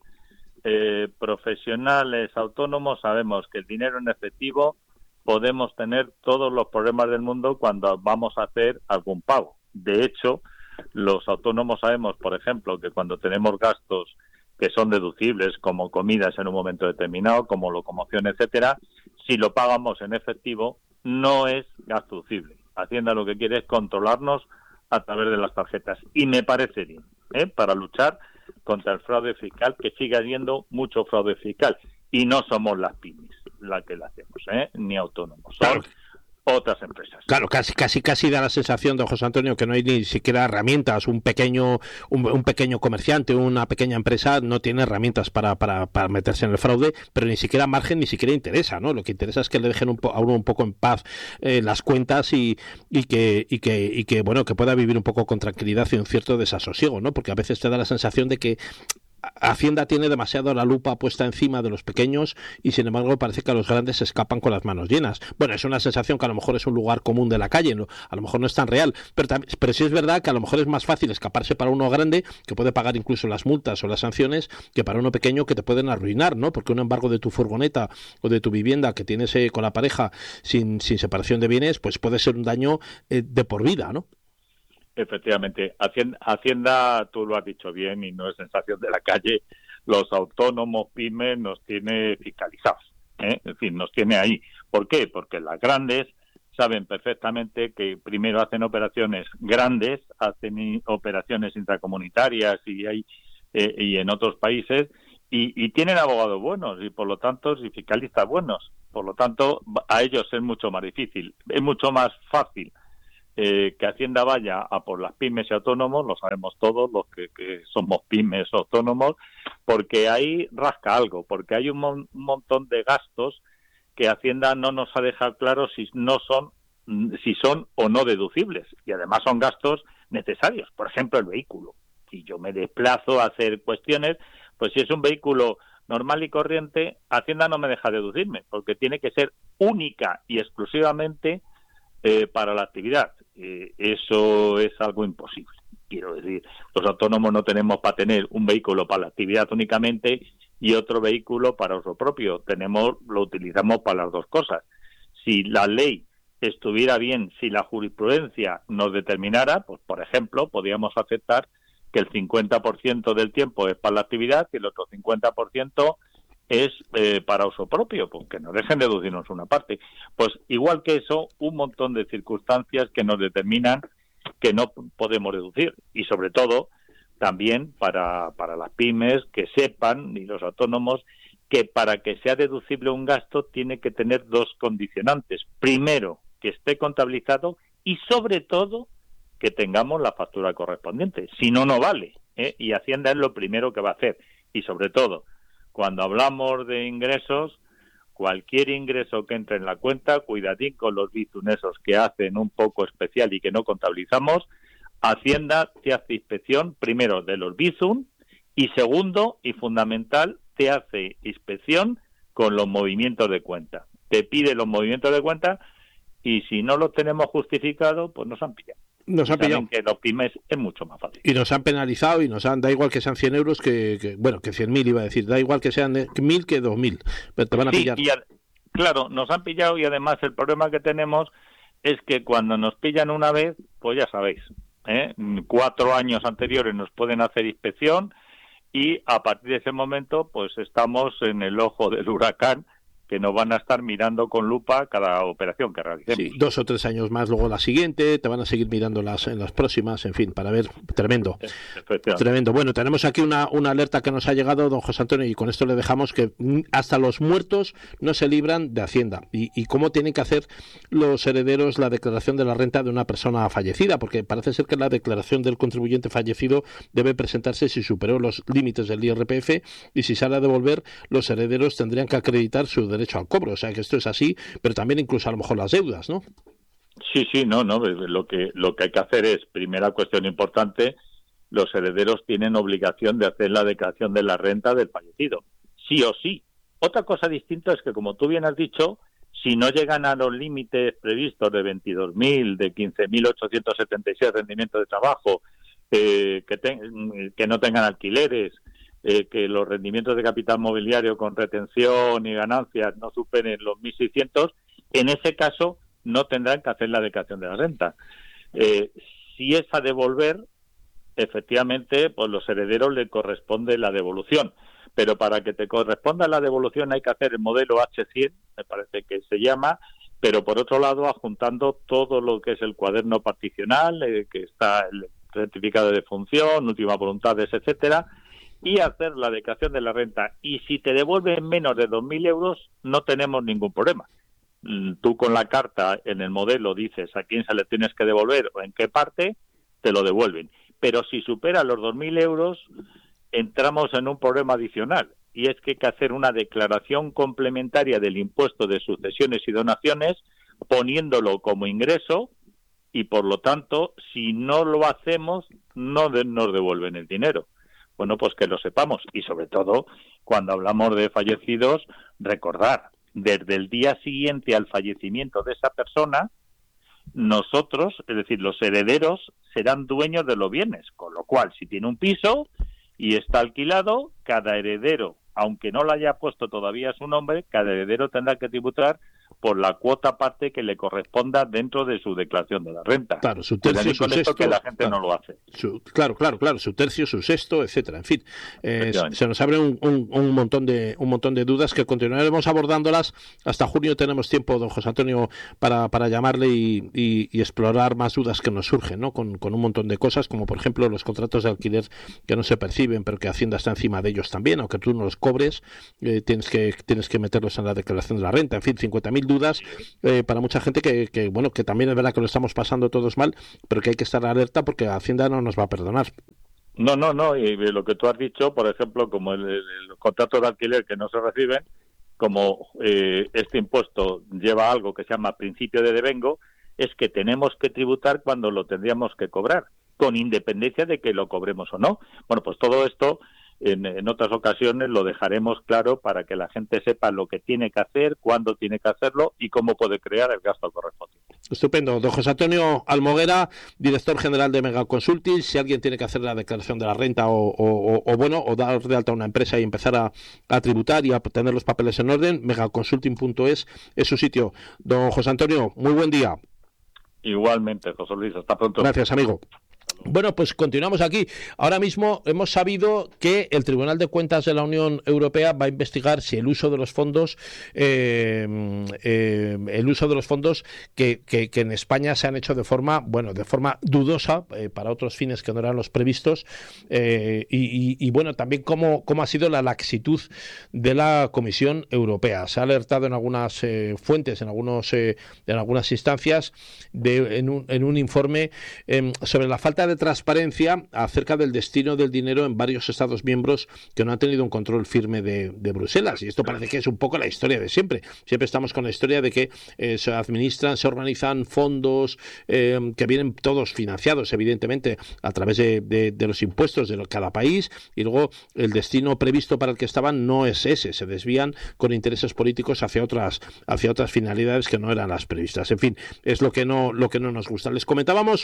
eh, profesionales, autónomos, sabemos que el dinero en efectivo podemos tener todos los problemas del mundo cuando vamos a hacer algún pago. De hecho, los autónomos sabemos, por ejemplo, que cuando tenemos gastos que son deducibles, como comidas en un momento determinado, como locomoción, etcétera, si lo pagamos en efectivo, no es gasto deducible. Hacienda lo que quiere es controlarnos a través de las tarjetas. Y me parece bien, ¿eh? para luchar contra el fraude fiscal, que sigue habiendo mucho fraude fiscal. Y no somos las pymes las que la hacemos, ¿eh? ni autónomos, son claro. otras empresas. Claro, casi casi casi da la sensación, don José Antonio, que no hay ni siquiera herramientas. Un pequeño un, un pequeño comerciante, una pequeña empresa no tiene herramientas para, para, para meterse en el fraude, pero ni siquiera margen, ni siquiera interesa, ¿no? Lo que interesa es que le dejen un po, a uno un poco en paz eh, las cuentas y, y que y que y que bueno que pueda vivir un poco con tranquilidad y un cierto desasosiego, ¿no? Porque a veces te da la sensación de que Hacienda tiene demasiado la lupa puesta encima de los pequeños y sin embargo parece que a los grandes se escapan con las manos llenas. Bueno, es una sensación que a lo mejor es un lugar común de la calle, ¿no? A lo mejor no es tan real, pero, pero sí es verdad que a lo mejor es más fácil escaparse para uno grande, que puede pagar incluso las multas o las sanciones, que para uno pequeño que te pueden arruinar, ¿no? Porque un embargo de tu furgoneta o de tu vivienda que tienes eh, con la pareja sin, sin separación de bienes, pues puede ser un daño eh, de por vida, ¿no? Efectivamente, Hacienda, Hacienda, tú lo has dicho bien y no es sensación de la calle, los autónomos pymes nos tiene fiscalizados, ¿eh? es decir, nos tiene ahí. ¿Por qué? Porque las grandes saben perfectamente que primero hacen operaciones grandes, hacen operaciones intracomunitarias y hay eh, y en otros países, y, y tienen abogados buenos, y por lo tanto, y fiscalistas buenos. Por lo tanto, a ellos es mucho más difícil, es mucho más fácil eh, que Hacienda vaya a por las pymes y autónomos, lo sabemos todos los que, que somos pymes o autónomos, porque ahí rasca algo, porque hay un, mon- un montón de gastos que Hacienda no nos ha dejado claro si no son, si son o no deducibles, y además son gastos necesarios. Por ejemplo, el vehículo. Si yo me desplazo a hacer cuestiones, pues si es un vehículo normal y corriente, Hacienda no me deja deducirme, porque tiene que ser única y exclusivamente eh, para la actividad. Eh, eso es algo imposible. Quiero decir, los autónomos no tenemos para tener un vehículo para la actividad únicamente y otro vehículo para uso propio. Tenemos, lo utilizamos para las dos cosas. Si la ley estuviera bien, si la jurisprudencia nos determinara, pues por ejemplo, podríamos aceptar que el cincuenta por ciento del tiempo es para la actividad y el otro cincuenta por ciento es eh, para uso propio, pues que nos dejen deducirnos una parte. Pues igual que eso, un montón de circunstancias que nos determinan que no podemos deducir. Y sobre todo, también para, para las pymes, que sepan, y los autónomos, que para que sea deducible un gasto tiene que tener dos condicionantes. Primero, que esté contabilizado y sobre todo, que tengamos la factura correspondiente. Si no, no vale, ¿eh? Y Hacienda es lo primero que va a hacer. Y sobre todo, cuando hablamos de ingresos, cualquier ingreso que entre en la cuenta, cuidadín con los bizum esos que hacen un poco especial y que no contabilizamos, Hacienda te hace inspección, primero, de los bizum, y segundo, y fundamental, te hace inspección con los movimientos de cuenta. Te pide los movimientos de cuenta y si no los tenemos justificados, pues nos han pillado. Nos han pillado. Que los pymes es mucho más fácil. Y nos han penalizado y nos han, da igual que sean cien euros que, que bueno, que cien mil iba a decir, da igual que sean mil que dos mil, pero te van a sí, pillar. Y a, claro, nos han pillado y además el problema que tenemos es que cuando nos pillan una vez, pues ya sabéis, ¿eh? cuatro años anteriores nos pueden hacer inspección y a partir de ese momento pues estamos en el ojo del huracán, que nos van a estar mirando con lupa cada operación que realicemos. Sí, dos o tres años más, luego la siguiente, te van a seguir mirando las en las próximas, en fin, para ver, tremendo. Tremendo. Bueno, tenemos aquí una, una alerta que nos ha llegado, don José Antonio, y con esto le dejamos que hasta los muertos no se libran de Hacienda. Y, y cómo tienen que hacer los herederos la declaración de la renta de una persona fallecida, porque parece ser que la declaración del contribuyente fallecido debe presentarse si superó los límites del I R P F y si sale a devolver, los herederos tendrían que acreditar su derecho derecho al cobro, o sea que esto es así, pero también incluso a lo mejor las deudas, ¿no? Sí, sí, no, no, lo que lo que hay que hacer es, primera cuestión importante, los herederos tienen obligación de hacer la declaración de la renta del fallecido, sí o sí. Otra cosa distinta es que, como tú bien has dicho, si no llegan a los límites previstos de veintidós mil, de quince mil ochocientos setenta y seis rendimientos de trabajo, eh, que, ten, que no tengan alquileres, Eh, que los rendimientos de capital mobiliario con retención y ganancias no superen los mil seiscientos, en ese caso no tendrán que hacer la declaración de la renta. Eh, si es a devolver, efectivamente, pues los herederos le corresponde la devolución, pero para que te corresponda la devolución hay que hacer el modelo hache cien, me parece que se llama, pero por otro lado adjuntando todo lo que es el cuaderno particional, eh, que está el certificado de función, última voluntades, etcétera, y hacer la declaración de la renta. Y si te devuelven menos de dos mil euros, no tenemos ningún problema. Tú con la carta en el modelo dices a quién se le tienes que devolver o en qué parte, te lo devuelven. Pero si supera los dos mil euros, entramos en un problema adicional. Y es que hay que hacer una declaración complementaria del impuesto de sucesiones y donaciones, poniéndolo como ingreso, y por lo tanto, si no lo hacemos, no de, nos devuelven el dinero. Bueno, pues que lo sepamos. Y sobre todo, cuando hablamos de fallecidos, recordar, desde el día siguiente al fallecimiento de esa persona, nosotros, es decir, los herederos, serán dueños de los bienes. Con lo cual, si tiene un piso y está alquilado, cada heredero, aunque no lo haya puesto todavía su nombre, cada heredero tendrá que tributar por la cuota parte que le corresponda dentro de su declaración de la renta. Claro, su tercio, su sexto, que la gente claro, no lo hace. Su, claro, claro, claro, su tercio, su sexto, etcétera. En fin, eh, se nos abre un, un, un montón de un montón de dudas que continuaremos abordándolas. Hasta junio tenemos tiempo, don José Antonio, para, para llamarle y, y, y explorar más dudas que nos surgen, ¿no? Con, con un montón de cosas, como por ejemplo los contratos de alquiler que no se perciben, pero que Hacienda está encima de ellos también, aunque tú no los cobres, eh, tienes que tienes que meterlos en la declaración de la renta. En fin, cincuenta mil dudas eh, para mucha gente que, que, bueno, que también es verdad que lo estamos pasando todos mal, pero que hay que estar alerta porque Hacienda no nos va a perdonar. No, no, no, y lo que tú has dicho, por ejemplo, como el, el, los contratos de alquiler que no se reciben, como eh, este impuesto lleva algo que se llama principio de devengo, es que tenemos que tributar cuando lo tendríamos que cobrar, con independencia de que lo cobremos o no. Bueno, pues todo esto En, en otras ocasiones lo dejaremos claro para que la gente sepa lo que tiene que hacer, cuándo tiene que hacerlo y cómo puede crear el gasto correspondiente. Estupendo. Don José Antonio Almoguera, director general de Mega Consulting. Si alguien tiene que hacer la declaración de la renta o, o, o bueno, o dar de alta a una empresa y empezar a, a tributar y a tener los papeles en orden, megaconsulting punto es es su sitio. Don José Antonio, muy buen día. Igualmente, José Luis. Hasta pronto. Gracias, amigo. Bueno, pues continuamos aquí. Ahora mismo hemos sabido que el Tribunal de Cuentas de la Unión Europea va a investigar si el uso de los fondos, eh, eh, el uso de los fondos que, que, que en España se han hecho de forma, bueno, de forma dudosa eh, para otros fines que no eran los previstos, eh, y, y, y bueno, también cómo, cómo ha sido la laxitud de la Comisión Europea. Se ha alertado en algunas eh, fuentes, en algunos, eh, en algunas instancias, de, en un, en un informe eh, sobre la falta de de transparencia acerca del destino del dinero en varios Estados miembros que no han tenido un control firme de, de Bruselas. Y esto parece que es un poco la historia de siempre. Siempre estamos con la historia de que eh, se administran, se organizan fondos eh, que vienen todos financiados, evidentemente, a través de, de, de los impuestos de cada país, y luego el destino previsto para el que estaban no es ese. Se desvían con intereses políticos hacia otras, hacia otras finalidades que no eran las previstas. En fin, es lo que no, lo que no nos gusta. Les comentábamos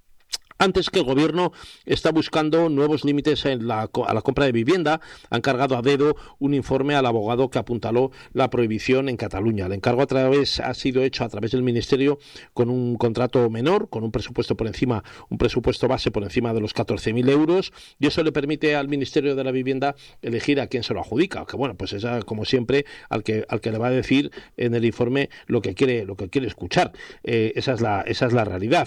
antes que el Gobierno está buscando nuevos límites en la, a la compra de vivienda. Han cargado a dedo un informe al abogado que apuntaló la prohibición en Cataluña. El encargo a través ha sido hecho a través del Ministerio con un contrato menor, con un presupuesto por encima, un presupuesto base por encima de los catorce mil euros, y eso le permite al Ministerio de la Vivienda elegir a quién se lo adjudica, que bueno, pues es como siempre al que al que le va a decir en el informe lo que quiere lo que quiere escuchar. Eh, esa es la esa es la realidad.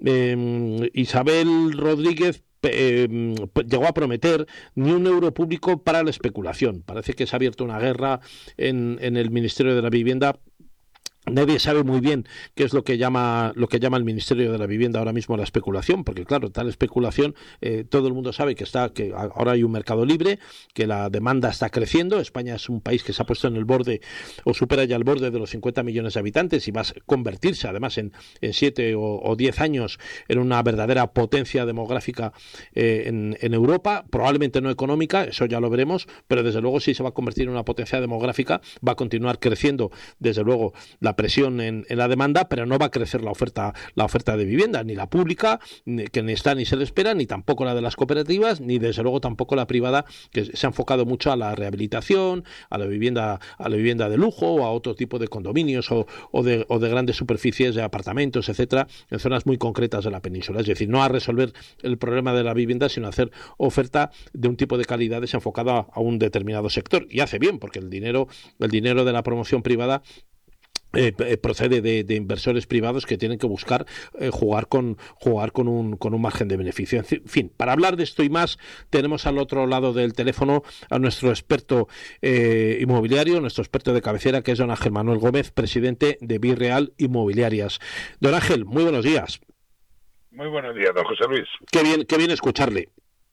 Eh, y Isabel Rodríguez eh, llegó a prometer ni un euro público para la especulación. Parece que se ha abierto una guerra en, en el Ministerio de la Vivienda. Nadie sabe muy bien qué es lo que llama lo que llama el Ministerio de la Vivienda ahora mismo la especulación, porque claro, tal especulación, eh, todo el mundo sabe que está que ahora hay un mercado libre, que la demanda está creciendo. España es un país que se ha puesto en el borde o supera ya el borde de los cincuenta millones de habitantes y va a convertirse además en, en siete o diez años en una verdadera potencia demográfica eh, en, en Europa, probablemente no económica, eso ya lo veremos, pero desde luego sí se va a convertir en una potencia demográfica, va a continuar creciendo desde luego la presión en, en la demanda, pero no va a crecer la oferta la oferta de vivienda, ni la pública, ni, que ni está ni se le espera, ni tampoco la de las cooperativas, ni desde luego tampoco la privada, que se ha enfocado mucho a la rehabilitación, a la vivienda a la vivienda de lujo, o a otro tipo de condominios o, o, de, o de grandes superficies de apartamentos, etcétera, en zonas muy concretas de la península. Es decir, no a resolver el problema de la vivienda, sino a hacer oferta de un tipo de calidad desenfocada a un determinado sector. Y hace bien, porque el dinero el dinero de la promoción privada Eh, procede de, de inversores privados que tienen que buscar eh, jugar con jugar con un con un margen de beneficio. En fin, para hablar de esto y más tenemos al otro lado del teléfono a nuestro experto eh, inmobiliario, nuestro experto de cabecera, que es don Ángel Manuel Gómez, presidente de Birreal Inmobiliarias. Don Ángel, muy buenos días. Muy buenos días, don José Luis. Qué bien, qué bien escucharle.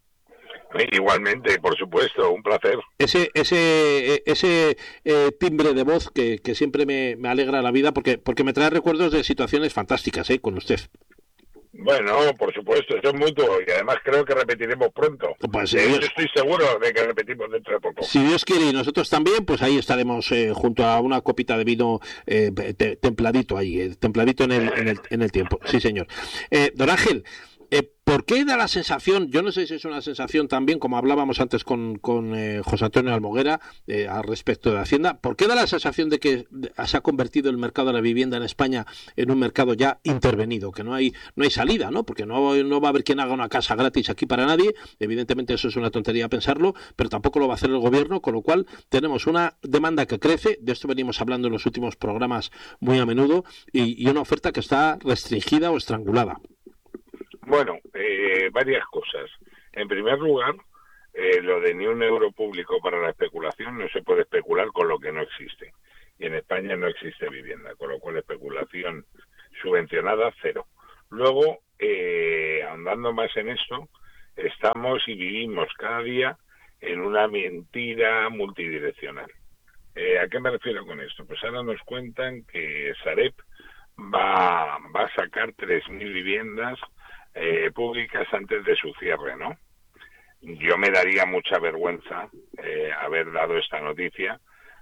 Igualmente, por supuesto, un placer. Ese ese ese eh, timbre de voz que, que siempre me, me alegra la vida, porque porque me trae recuerdos de situaciones fantásticas, ¿eh? Con usted. Bueno, por supuesto, eso es mutuo, y además creo que repetiremos pronto. Pues, de Dios, hecho, estoy seguro de que repetimos dentro de poco. Si Dios quiere y nosotros también, pues ahí estaremos eh, junto a una copita de vino eh, te, templadito ahí, eh, templadito en el, en el en el tiempo. Sí, señor. Eh, don Ángel, Eh, ¿Por qué da la sensación, yo no sé si es una sensación también, como hablábamos antes con, con eh, José Antonio Almoguera eh, al respecto de Hacienda, ¿por qué da la sensación de que se ha convertido el mercado de la vivienda en España en un mercado ya intervenido, que no hay no hay salida, ¿no? Porque no, no va a haber quien haga una casa gratis aquí para nadie, evidentemente eso es una tontería pensarlo, pero tampoco lo va a hacer el gobierno, con lo cual tenemos una demanda que crece, de esto venimos hablando en los últimos programas muy a menudo, y, y una oferta que está restringida o estrangulada. Bueno, eh, varias cosas. En primer lugar, eh, lo de ni un euro público para la especulación, no se puede especular con lo que no existe. Y en España no existe vivienda, con lo cual especulación subvencionada, cero. Luego, eh, ahondando más en esto, estamos y vivimos cada día en una mentira multidireccional. Eh, ¿A qué me refiero con esto? Pues ahora nos cuentan que Sareb va, va a sacar tres mil viviendas eh, públicas antes de su cierre, ¿no? Yo me daría mucha vergüenza eh, haber dado esta noticia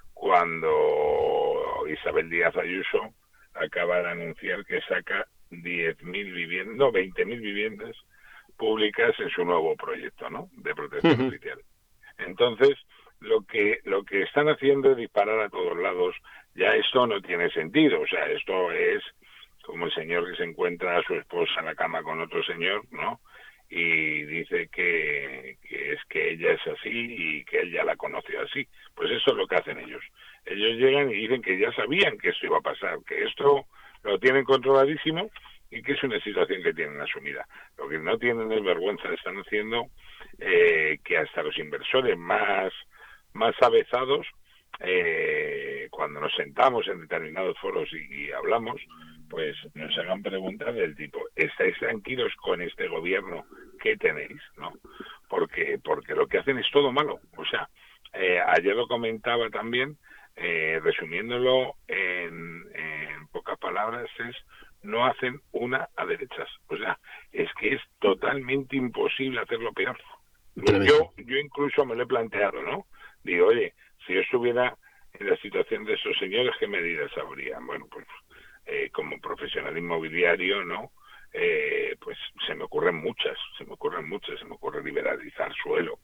cuando Isabel Díaz Ayuso acaba de anunciar que saca diez mil viviendas, no, veinte mil viviendas públicas en su nuevo proyecto, ¿no?, de protección uh-huh. oficial. Entonces, lo que lo que están haciendo es disparar a todos lados. Ya esto no tiene sentido, o sea, esto es como el señor que se encuentra a su esposa en la cama con otro señor, ¿no?, y dice que, que es que ella es así y que él ya la conoce así. Pues eso es lo que hacen ellos. Ellos llegan y dicen que ya sabían que esto iba a pasar, que esto lo tienen controladísimo y que es una situación que tienen asumida. Lo que no tienen es vergüenza, están haciendo eh, que hasta los inversores más, más avezados, eh, cuando nos sentamos en determinados foros y, y hablamos, pues nos hagan preguntas del tipo, ¿estáis tranquilos con este gobierno? ¿Qué tenéis? ¿No? Porque, porque lo que hacen es todo malo. O sea, eh, ayer lo comentaba también, eh, resumiéndolo en, en pocas palabras, es no hacen una a derechas. O sea, es que es totalmente imposible hacerlo peor. Yo, yo incluso me lo he planteado, ¿no? Digo, oye, si yo estuviera en la situación de esos señores, ¿qué medidas habrían? Bueno, pues eh, como profesional inmobiliario, ¿no? Eh, pues se me ocurren muchas, se me ocurren muchas, se me ocurre liberalizar suelo,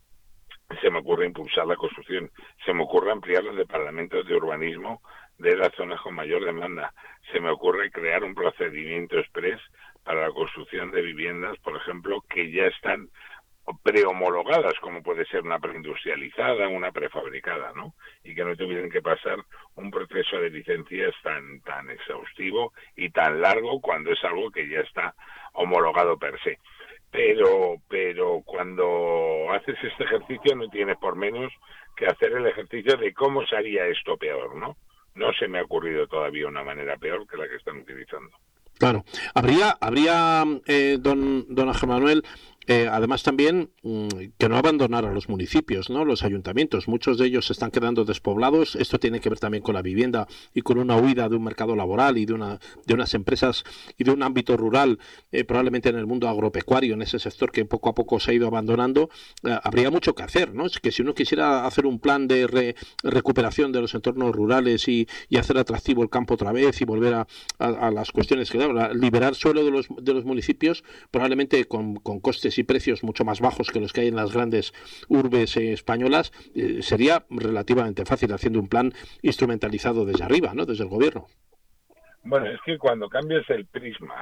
se me ocurre impulsar la construcción, se me ocurre ampliar los departamentos de urbanismo de las zonas con mayor demanda, se me ocurre crear un procedimiento express para la construcción de viviendas, por ejemplo, que ya están prehomologadas, como puede ser una preindustrializada, una prefabricada, ¿no? Y que no tuvieran que pasar un proceso de licencias tan tan exhaustivo y tan largo cuando es algo que ya está homologado per se. Pero pero cuando haces este ejercicio no tienes por menos que hacer el ejercicio de cómo se haría esto peor, ¿no? No se me ha ocurrido todavía una manera peor que la que están utilizando. Claro, habría, habría eh, don, don Ángel Manuel, eh, además también mmm, que no abandonar a los municipios, ¿no? Los ayuntamientos, muchos de ellos se están quedando despoblados. Esto tiene que ver también con la vivienda y con una huida de un mercado laboral y de una de unas empresas y de un ámbito rural, eh, probablemente en el mundo agropecuario, en ese sector que poco a poco se ha ido abandonando. Eh, habría mucho que hacer, ¿no? Es que si uno quisiera hacer un plan de re, recuperación de los entornos rurales y, y hacer atractivo el campo otra vez y volver a, a, a las cuestiones que liberar suelo de los de los municipios, probablemente con, con costes y precios mucho más bajos que los que hay en las grandes urbes eh, españolas, eh, sería relativamente fácil haciendo un plan instrumentalizado desde arriba, ¿no? Desde el gobierno. Bueno, es que cuando cambias el prisma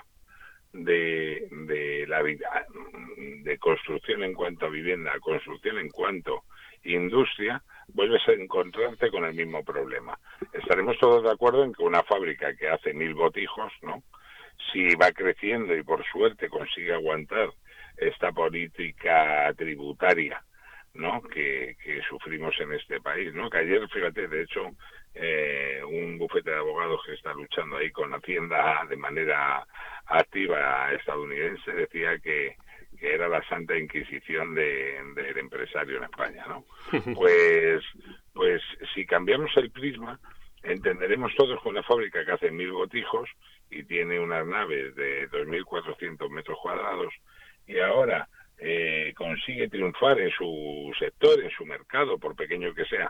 de, de la vida, de construcción en cuanto a vivienda, construcción en cuanto a industria, vuelves a encontrarte con el mismo problema. Estaremos todos de acuerdo en que una fábrica que hace mil botijos, ¿no?, si va creciendo y por suerte consigue aguantar esta política tributaria, ¿no?, que, que sufrimos en este país, ¿no? Que ayer, fíjate, de hecho, eh, un bufete de abogados que está luchando ahí con Hacienda de manera activa estadounidense decía que, que era la Santa Inquisición de, del empresario en España, ¿no? Pues, pues si cambiamos el prisma, entenderemos todos que una fábrica que hace mil botijos y tiene unas naves de dos mil cuatrocientos metros cuadrados y ahora eh, consigue triunfar en su sector, en su mercado, por pequeño que sea,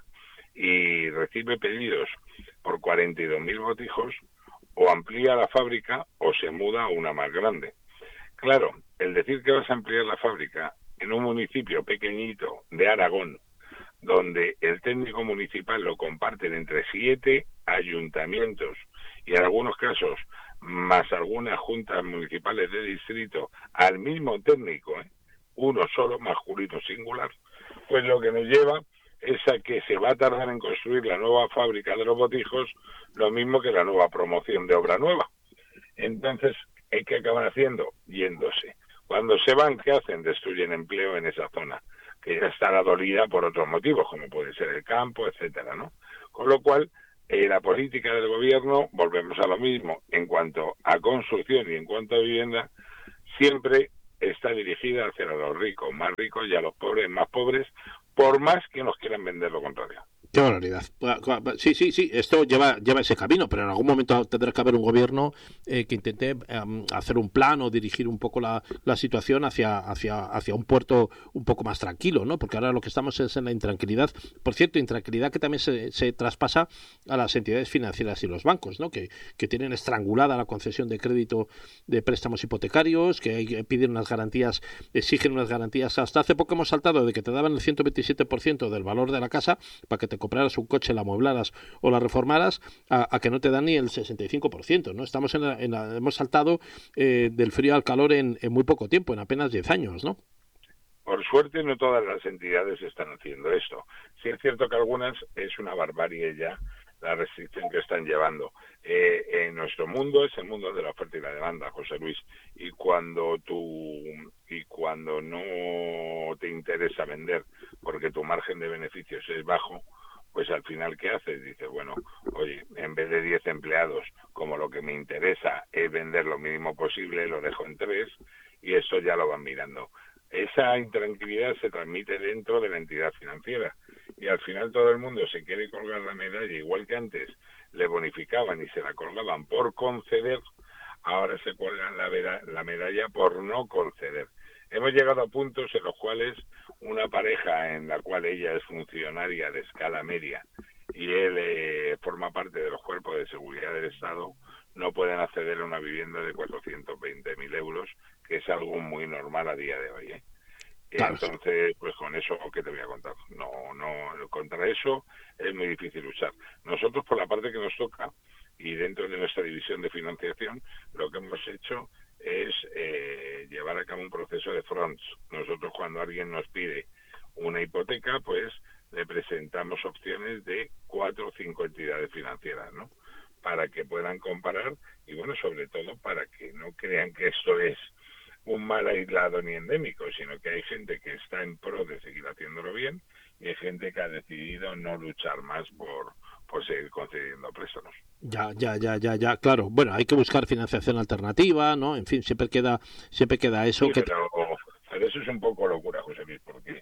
y recibe pedidos por cuarenta y dos mil botijos, o amplía la fábrica o se muda a una más grande. Claro, el decir que vas a ampliar la fábrica en un municipio pequeñito de Aragón, donde el técnico municipal lo comparten entre siete ayuntamientos y en algunos casos más algunas juntas municipales de distrito al mismo técnico, ¿eh? uno solo, masculino singular, pues lo que nos lleva es a que se va a tardar en construir la nueva fábrica de los botijos lo mismo que la nueva promoción de obra nueva. Entonces, ¿qué acaban haciendo? Yéndose. Cuando se van, ¿qué hacen? Destruyen empleo en esa zona, que ya estará dolida por otros motivos, como puede ser el campo, etcétera, ¿no? Con lo cual, eh, la política del gobierno, volvemos a lo mismo, en cuanto a construcción y en cuanto a vivienda, siempre está dirigida hacia los ricos más ricos y a los pobres más pobres, por más que nos quieran vender lo contrario. Qué barbaridad. Sí, sí, sí, esto lleva lleva ese camino, pero en algún momento tendrá que haber un gobierno eh, que intente um, hacer un plan o dirigir un poco la, la situación hacia, hacia, hacia un puerto un poco más tranquilo, ¿no? Porque ahora lo que estamos es en la intranquilidad. Por cierto, intranquilidad que también se, se traspasa a las entidades financieras y los bancos, ¿no? Que, que tienen estrangulada la concesión de crédito de préstamos hipotecarios, que hay, piden unas garantías, exigen unas garantías. Hasta hace poco hemos saltado de que te daban el ciento veintisiete por ciento del valor de la casa para que te compraras un coche, la amueblaras o la reformaras, a, a que no te dan ni el sesenta y cinco por ciento, ¿no? Estamos en la, en la, hemos saltado eh, del frío al calor en, en muy poco tiempo, en apenas diez años, ¿no? Por suerte no todas las entidades están haciendo esto. Sí es cierto que algunas es una barbarie ya la restricción que están llevando. Eh, en nuestro mundo es el mundo de la oferta y la demanda, José Luis, y cuando tú y cuando no te interesa vender porque tu margen de beneficios es bajo, pues al final, ¿qué haces? Dices, bueno, oye, en vez de diez empleados, como lo que me interesa es vender lo mínimo posible, lo dejo en tres, y eso ya lo van mirando. Esa intranquilidad se transmite dentro de la entidad financiera, y al final todo el mundo se quiere colgar la medalla, igual que antes le bonificaban y se la colgaban por conceder, ahora se cuelgan la, vera, la medalla por no conceder. Hemos llegado a puntos en los cuales una pareja en la cual ella es funcionaria de escala media y él eh, forma parte de los cuerpos de seguridad del Estado, no pueden acceder a una vivienda de cuatrocientos veinte mil euros, que es algo muy normal a día de hoy, ¿eh? Claro. Entonces, pues con eso, ¿qué te voy a contar? No, no, contra eso es muy difícil luchar. Nosotros, por la parte que nos toca, y dentro de nuestra división de financiación, lo que hemos hecho es eh, llevar a cabo un proceso de fronts. Nosotros, cuando alguien nos pide una hipoteca, pues le presentamos opciones de cuatro o cinco entidades financieras, ¿no? Para que puedan comparar y, bueno, sobre todo para que no crean que esto es un mal aislado ni endémico, sino que hay gente que está en pro de seguir haciéndolo bien y hay gente que ha decidido no luchar más por, por seguir concediendo préstamos. Ya, ya, ya, ya, ya, claro. Bueno, hay que buscar financiación alternativa, ¿no? En fin, siempre queda, siempre queda eso. Sí, que pero, pero eso es un poco locura, José Luis, porque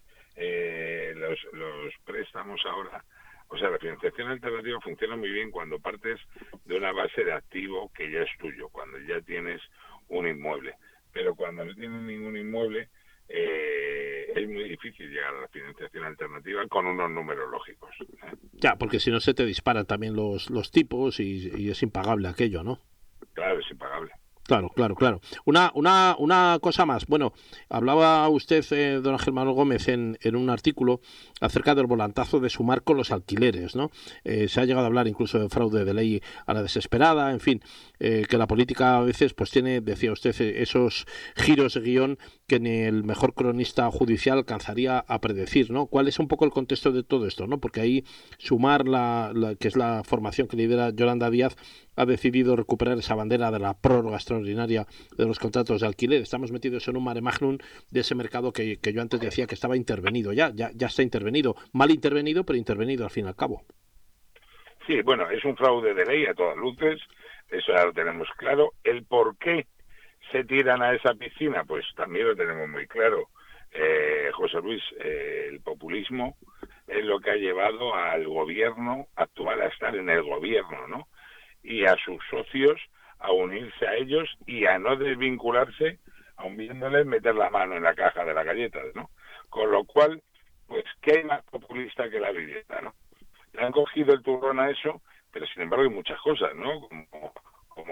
eh, los, los préstamos ahora, o sea, la financiación alternativa funciona muy bien cuando partes de una base de activo que ya es tuyo, cuando ya tienes un inmueble. Pero cuando no tienes ningún inmueble, eh, es muy difícil llegar a la financiación alternativa con unos números lógicos, ¿eh? Ya, porque si no se te disparan también los, los tipos y, y es impagable aquello, ¿no? Claro, es impagable. Claro, claro, claro. Una, una, una cosa más. Bueno, hablaba usted, eh, don Ángel Manuel Gómez, en, en un artículo acerca del volantazo de Sumar con los alquileres, ¿no? Eh, se ha llegado a hablar incluso de fraude de ley a la desesperada, en fin, eh, que la política a veces pues tiene, decía usted, esos giros de guión que ni el mejor cronista judicial alcanzaría a predecir, ¿no? ¿Cuál es un poco el contexto de todo esto, ¿no? Porque ahí Sumar, la, la, que es la formación que lidera Yolanda Díaz, ha decidido recuperar esa bandera de la prórroga extraordinaria de los contratos de alquiler. Estamos metidos en un mare magnum de ese mercado que, que yo antes decía que estaba intervenido. Ya, ya, ya está intervenido. Mal intervenido, pero intervenido al fin y al cabo. Sí, bueno, es un fraude de ley a todas luces. Eso ya lo tenemos claro. El por qué se tiran a esa piscina, pues también lo tenemos muy claro. Eh, José Luis, eh, el populismo es lo que ha llevado al gobierno actual a estar en el gobierno, ¿no? Y a sus socios a unirse a ellos y a no desvincularse, aun viéndoles meter la mano en la caja de las galletas, ¿no? Con lo cual, pues, ¿qué hay más populista que la vivienda, no? Le han cogido el turrón a eso, pero sin embargo hay muchas cosas, ¿no? Como, como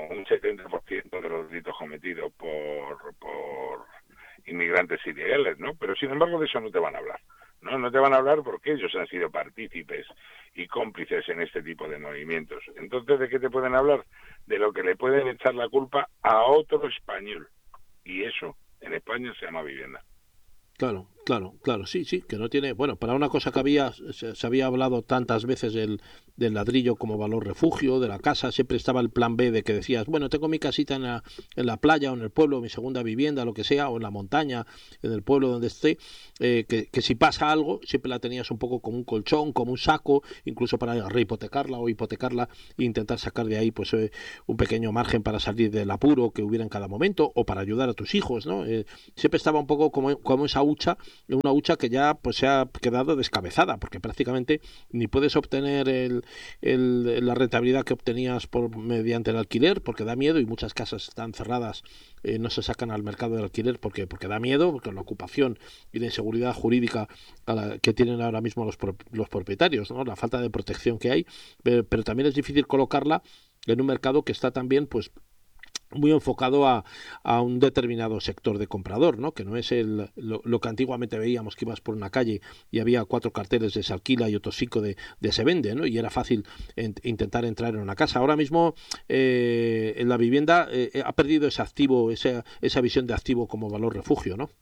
un setenta por ciento de los delitos cometidos por, por inmigrantes ilegales, ¿no? Pero sin embargo de eso no te van a hablar. No, no te van a hablar porque ellos han sido partícipes y cómplices en este tipo de movimientos. Entonces, ¿de qué te pueden hablar? De lo que le pueden echar la culpa a otro español. Y eso en España se llama vivienda. Claro, claro, claro, sí, sí, que no tiene... Bueno, para una cosa que había, se, se había hablado tantas veces del, del ladrillo como valor refugio, de la casa, siempre estaba el plan B de que decías, bueno, tengo mi casita en la, en la playa o en el pueblo, mi segunda vivienda, lo que sea, o en la montaña, en el pueblo donde esté, eh, que, que si pasa algo, siempre la tenías un poco como un colchón, como un saco, incluso para rehipotecarla o hipotecarla e intentar sacar de ahí pues eh, un pequeño margen para salir del apuro que hubiera en cada momento, o para ayudar a tus hijos, ¿no? Eh, siempre estaba un poco como, como esa hucha, una hucha que ya pues se ha quedado descabezada, porque prácticamente ni puedes obtener el, el, la rentabilidad que obtenías por mediante el alquiler, porque da miedo, y muchas casas están cerradas, eh, no se sacan al mercado del alquiler porque porque da miedo, porque la ocupación y la inseguridad jurídica a la que tienen ahora mismo los, los propietarios, ¿no? La falta de protección que hay, pero, pero también es difícil colocarla en un mercado que está también pues muy enfocado a, a un determinado sector de comprador, ¿no? Que no es el lo, lo que antiguamente veíamos, que ibas por una calle y había cuatro carteles de se alquila y otros cinco de, de se vende, ¿no? Y era fácil en, intentar entrar en una casa. Ahora mismo eh, en la vivienda eh, ha perdido ese activo, esa, esa visión de activo como valor refugio, ¿no?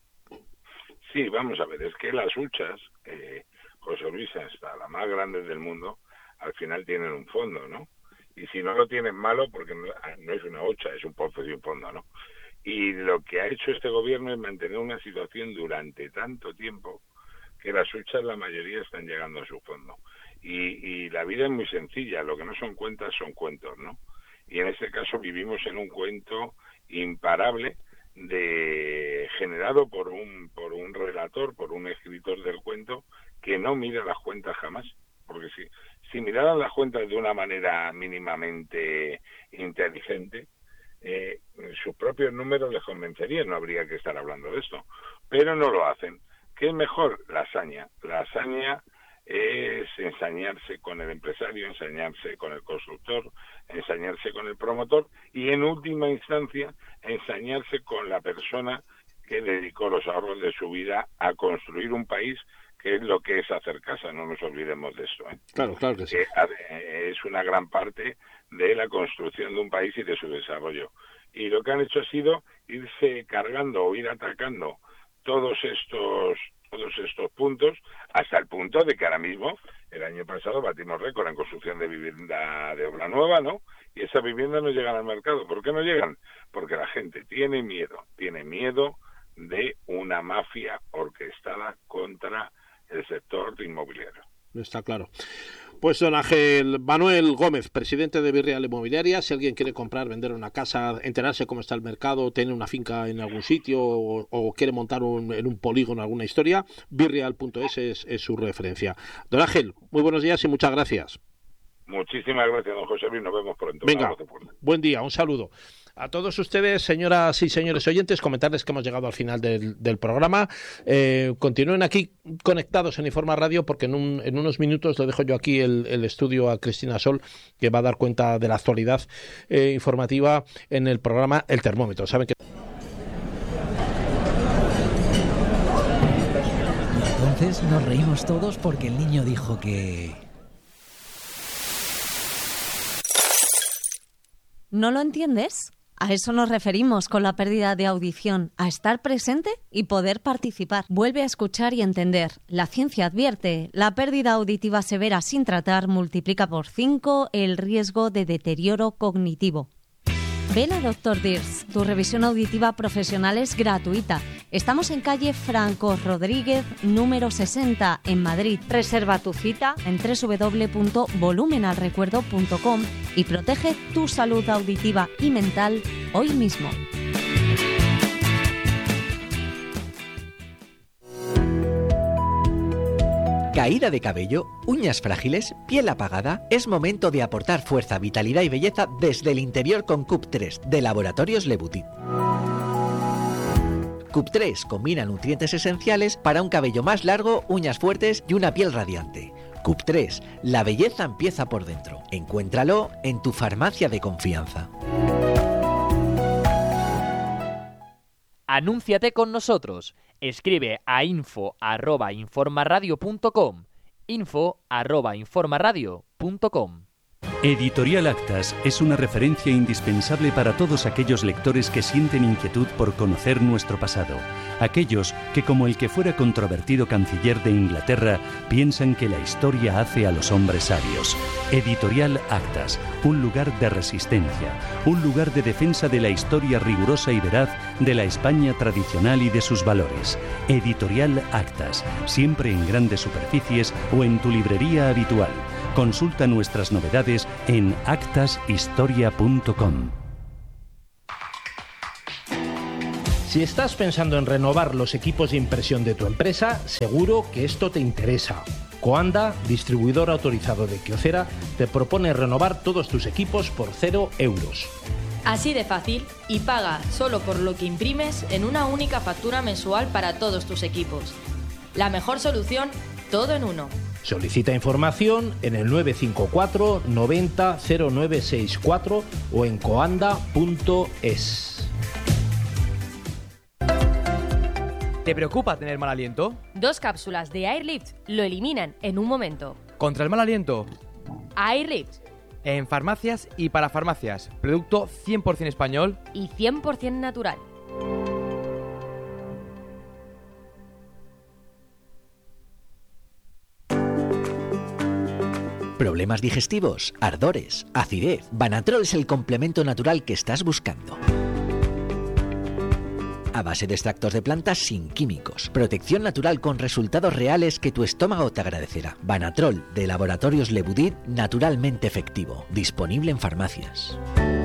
Sí, vamos a ver, es que las huchas, eh, José Luis, hasta la más grande del mundo, al final tienen un fondo, ¿no? Y si no lo tienen malo, porque no, no es una hucha, es un pozo y un fondo, ¿no? Y lo que ha hecho este gobierno es mantener una situación durante tanto tiempo que las huchas, la mayoría, están llegando a su fondo. Y, y la vida es muy sencilla, lo que no son cuentas son cuentos, ¿no? Y en este caso vivimos en un cuento imparable de generado por un por un relator, por un escritor del cuento que no mira las cuentas jamás, porque si si miraran las cuentas de una manera mínimamente inteligente, eh, sus propios números les convencerían, no habría que estar hablando de esto, pero no lo hacen. ¿Qué es mejor? La hazaña. La hazaña es ensañarse con el empresario, ensañarse con el constructor, ensañarse con el promotor y, en última instancia, ensañarse con la persona que dedicó los ahorros de su vida a construir un país, que es lo que es hacer casa, no nos olvidemos de esto, ¿eh? Claro, claro que sí. Que es una gran parte de la construcción de un país y de su desarrollo. Y lo que han hecho ha sido irse cargando o ir atacando todos estos todos estos puntos, hasta el punto de que ahora mismo, el año pasado, batimos récord en construcción de vivienda de obra nueva, ¿no? Y esas viviendas no llegan al mercado. ¿Por qué no llegan? Porque la gente tiene miedo, tiene miedo de una mafia orquestada contra el sector inmobiliario. Está claro. Pues don Ángel Manuel Gómez, presidente de Virreal Inmobiliaria, si alguien quiere comprar, vender una casa, enterarse cómo está el mercado, tener una finca en algún sitio o, o quiere montar un, en un polígono alguna historia, virreal punto es es, es su referencia. Don Ángel, muy buenos días y muchas gracias. Muchísimas gracias, don José Luis, nos vemos pronto. Venga, buen día, un saludo. A todos ustedes, señoras y señores oyentes, comentarles que hemos llegado al final del, del programa. Eh, continúen aquí conectados en Informa Radio, porque en, un, en unos minutos le dejo yo aquí el, el estudio a Cristina Sol, que va a dar cuenta de la actualidad eh, informativa en el programa El Termómetro. Saben que... Entonces nos reímos todos porque el niño dijo que... ¿No lo entiendes? A eso nos referimos con la pérdida de audición, a estar presente y poder participar. Vuelve a escuchar y entender. La ciencia advierte, la pérdida auditiva severa sin tratar multiplica por cinco el riesgo de deterioro cognitivo. Ven a doctor Dirs, tu revisión auditiva profesional es gratuita. Estamos en calle Franco Rodríguez, número sesenta, en Madrid. Reserva tu cita en doble u doble u doble u punto volumenalrecuerdo punto com y protege tu salud auditiva y mental hoy mismo. Caída de cabello, uñas frágiles, piel apagada. Es momento de aportar fuerza, vitalidad y belleza desde el interior con C U P tres de Laboratorios Lebutit. C U P tres combina nutrientes esenciales para un cabello más largo, uñas fuertes y una piel radiante. C U P tres, la belleza empieza por dentro. Encuéntralo en tu farmacia de confianza. Anúnciate con nosotros. Escribe a info arroba informaradio punto com. info arroba informaradio punto com. Editorial Actas es una referencia indispensable para todos aquellos lectores que sienten inquietud por conocer nuestro pasado. Aquellos que, como el que fuera controvertido canciller de Inglaterra, piensan que la historia hace a los hombres sabios. Editorial Actas, un lugar de resistencia, un lugar de defensa de la historia rigurosa y veraz de la España tradicional y de sus valores. Editorial Actas, siempre en grandes superficies o en tu librería habitual. Consulta nuestras novedades en actas historia punto com. Si estás pensando en renovar los equipos de impresión de tu empresa, seguro que esto te interesa. Coanda, distribuidor autorizado de Kyocera, te propone renovar todos tus equipos por cero euros. Así de fácil, y paga solo por lo que imprimes en una única factura mensual para todos tus equipos. La mejor solución, todo en uno. Solicita información en el nueve cinco cuatro noventa cero nueve sesenta y cuatro o en coanda punto es. ¿Te preocupa tener mal aliento? Dos cápsulas de Airlift lo eliminan en un momento. ¿Contra el mal aliento? Airlift. En farmacias y para farmacias. Producto cien por ciento español y cien por ciento natural. ¿Problemas digestivos? ¿Ardores? ¿Acidez? Banatrol es el complemento natural que estás buscando. A base de extractos de plantas sin químicos. Protección natural con resultados reales que tu estómago te agradecerá. Banatrol de Laboratorios Le Boudit, naturalmente efectivo. Disponible en farmacias.